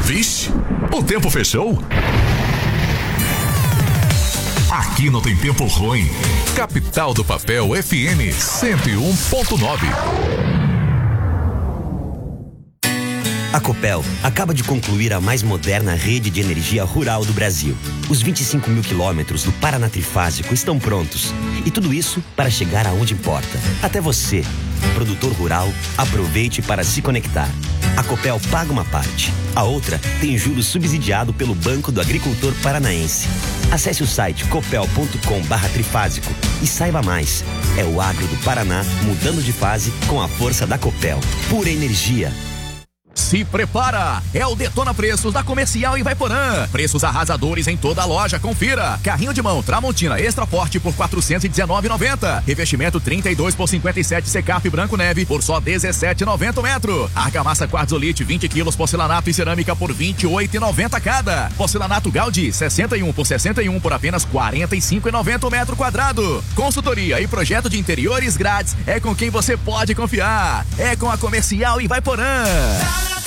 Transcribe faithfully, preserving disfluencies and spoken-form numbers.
Vixe, o tempo fechou? Aqui não tem tempo ruim. Capital do Papel F M cento e um ponto nove. A Copel acaba de concluir a mais moderna rede de energia rural do Brasil. Os vinte e cinco mil quilômetros do Paraná Trifásico estão prontos. E tudo isso para chegar aonde importa. Até você, produtor rural, aproveite para se conectar. A Copel paga uma parte. A outra tem juros subsidiado pelo Banco do Agricultor Paranaense. Acesse o site copel ponto com barra trifásico e saiba mais. É o agro do Paraná mudando de fase com a força da Copel. Pura energia. Se prepara! É o Detona Preços da Comercial em Vaiporã. Preços arrasadores em toda a loja, confira. Carrinho de mão Tramontina Extra Forte por quatrocentos e dezenove reais e noventa centavos. Revestimento trinta e dois por cinquenta e sete Secaf Branco Neve por só dezessete reais e noventa centavos metro. Argamassa Quartzolite vinte quilos porcelanato e cerâmica por vinte e oito reais e noventa centavos cada. Porcelanato Gaudi sessenta e um por sessenta e um por apenas quarenta e cinco reais e noventa centavos metro quadrado. Consultoria e projeto de interiores grátis é com quem você pode confiar. É com a Comercial em Vaiporã.